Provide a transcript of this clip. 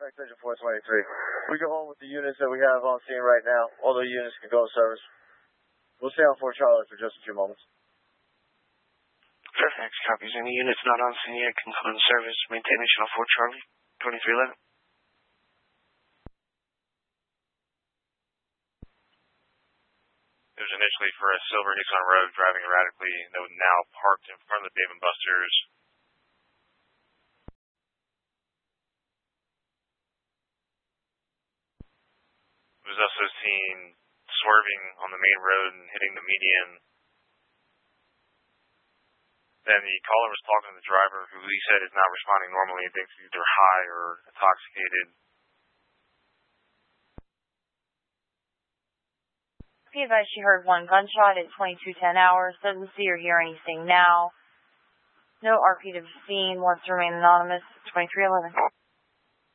Section 423. We go home with the units that we have on scene right now. All the units can go in service. We'll stay on Fort Charlie for just a few moments. Fairfax copies. Any units not on scene yet can come in service. Maintain mission on Fort Charlie, 2311. It was initially for a silver Nissan Rogue driving erratically, though now parked in front of the Dave & Buster's. It was also seen swerving on the main road and hitting the median. Then the caller was talking to the driver, who he said is not responding normally and thinks he's either high or intoxicated. Be advised she heard one gunshot at 2210 hours. Doesn't see or hear anything now. No RP to be seen. Wants to remain anonymous. 2311.